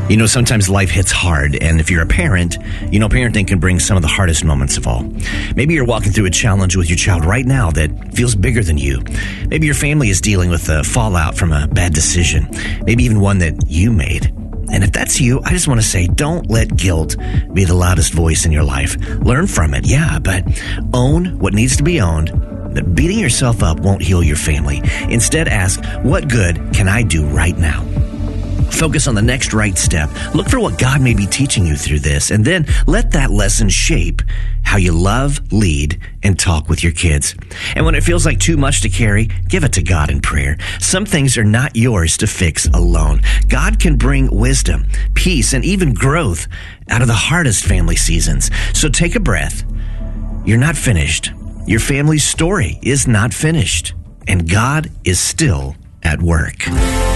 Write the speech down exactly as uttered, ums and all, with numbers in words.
You know, sometimes life hits hard, and if you're a parent, you know, parenting can bring some of the hardest moments of all. Maybe you're walking through a challenge with your child right now that feels bigger than you. Maybe your family is dealing with the fallout from a bad decision, maybe even one that you made. And if that's you, I just want to say, don't let guilt be the loudest voice in your life. Learn from it, yeah, but own what needs to be owned. That beating yourself up won't heal your family. Instead, ask, what good can I do right now? Focus on the next right step. Look for what God may be teaching you through this, and then let that lesson shape how you love, lead, and talk with your kids. And when it feels like too much to carry, give it to God in prayer. Some things are not yours to fix alone. God can bring wisdom, peace, and even growth out of the hardest family seasons. So take a breath. You're not finished. Your family's story is not finished, and God is still at work.